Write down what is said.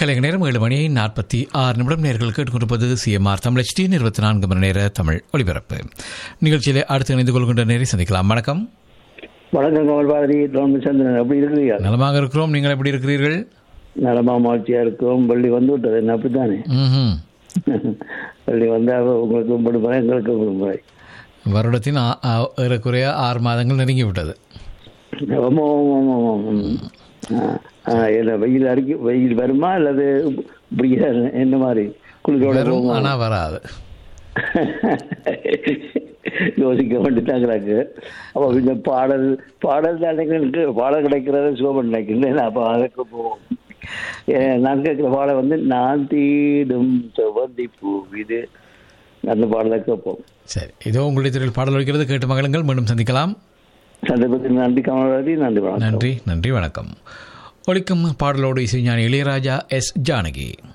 கலைஞர் நேரம் 7:46 நேர்கள் கேட்டுக்கொண்டிருப்பது சிஎம்ஆர் தமிழ் HD 24 மணி நேர தமிழ் ஒலிபரப்பு நிகழ்ச்சியிலே அடுத்து இணைந்து கொள்கின்ற நேரை சந்திக்கலாம். வணக்கம். வணக்கம் கமல்பாரதி, சந்திரன், எப்படி இருக்கிறீங்க? நலமாக இருக்கிறோம். நீங்கள் எப்படி இருக்கிறீர்கள்? நலமா மகிழ்ச்சியா இருக்கிறோம். பள்ளி வந்து விட்டது, என்ன அப்படித்தானே? பள்ளி வந்தால் உங்களுக்கு விடுமுறை, எங்களுக்கு விடுமுறை. வருடத்தின் ஏறக்குறைய 6 மாதங்கள் நெருங்கி விட்டது. வெயில் வெயில் வருமா அல்லது என்ன மாதிரி குளிரோட ஆனா வராது யோசிக்க வேண்டிட்டாங்கிறாங்க. அப்போ இந்த பாடல் தான் பாடல் கிடைக்கிறது சுகமன் நினைக்கிறேன். அப்போ அதுக்கு போவோம். நான் கேட்குற பாடல் வந்து நான் தீடும் செவ்வந்தி பூ, இது அந்த பாடலை கேட்போம். சரி, இதோ உங்களுடைய திரையில் பாடல் வைக்கிறது, கேட்டு மகளுங்கள். மீண்டும் சந்திக்கலாம். சந்தர்ப்பத்தில் நன்றி கமல்பாரதி, நன்றி, வணக்கம். நன்றி, வணக்கம். ஒலிக்கும் பாடலோடு இசைஞானி இளையராஜா, எஸ். ஜானகி.